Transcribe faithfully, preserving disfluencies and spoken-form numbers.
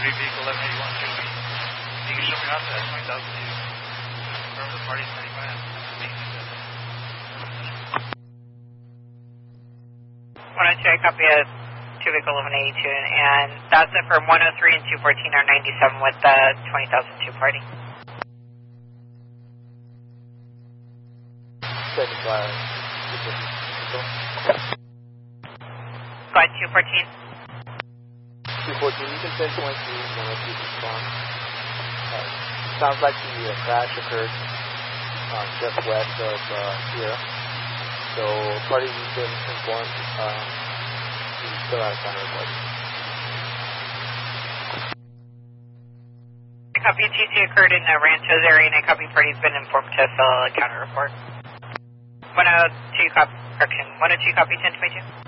Party vehicle eleven eighty-one two B. You can show me out to that twenty thousand two. Remember the party's pretty fast. one oh two, I copy a two vehicle eleven eighty-two, and that's it for one oh three and two fourteen are ninety-seven with the twenty thousand two party. Second fire. Go ahead, two fourteen. two fourteen, you can send point two, one oh three response. Uh, sounds like the uh, crash occurred uh, just west of uh, here. So, party has been informed. Uh, we still have counter report. I copy T C occurred in the Ranchos area, and I copy party's been informed to fill a counter report. one oh two copy, correction, one oh two copy ten twenty-two.